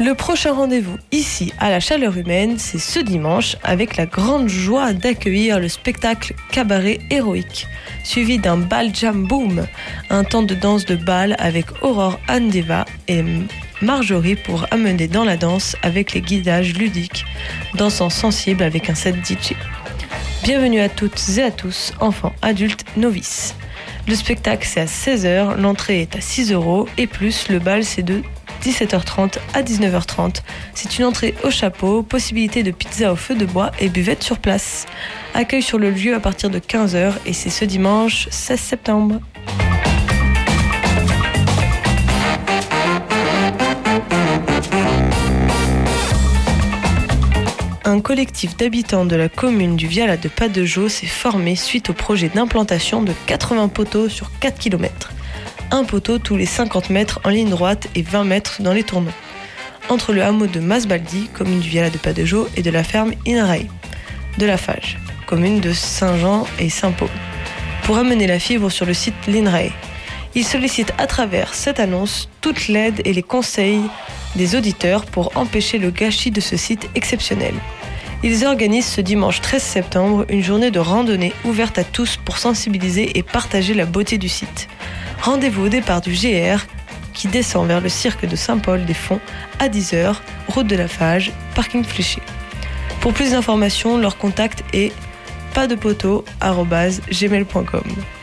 Le prochain rendez-vous ici à la Chaleur Humaine, c'est ce dimanche avec la grande joie d'accueillir le spectacle Cabaret Héroïque, suivi d'un bal jam boom, un temps de danse de bal avec Aurore Andeva et Marjorie pour amener dans la danse avec les guidages ludiques, dansant sensible avec un set DJ. Bienvenue à toutes et à tous, enfants, adultes, novices. Le spectacle c'est à 16h, l'entrée est à 6€ et plus le bal c'est de 17h30 à 19h30. C'est une entrée au chapeau, possibilité de pizza au feu de bois et buvette sur place. Accueil sur le lieu à partir de 15h et c'est ce dimanche 16 septembre. Un collectif d'habitants de la commune du Vialat de Pas-de-Jaux s'est formé suite au projet d'implantation de 80 poteaux sur 4 km. Un poteau tous les 50 mètres en ligne droite et 20 mètres dans les tournants. Entre le hameau de Masbaldi, commune du Vialat de Pas-de-Jaux, et de la ferme Inrae, de la Fage, commune de Saint-Jean et Saint-Paul, pour amener la fibre sur le site l'Inrae. Ils sollicitent à travers cette annonce toute l'aide et les conseils des auditeurs pour empêcher le gâchis de ce site exceptionnel. Ils organisent ce dimanche 13 septembre une journée de randonnée ouverte à tous pour sensibiliser et partager la beauté du site. Rendez-vous au départ du GR qui descend vers le cirque de Saint-Paul-des-Fonds à 10h, route de la Fage, parking fléché. Pour plus d'informations, leur contact est pasdepoteau@gmail.com.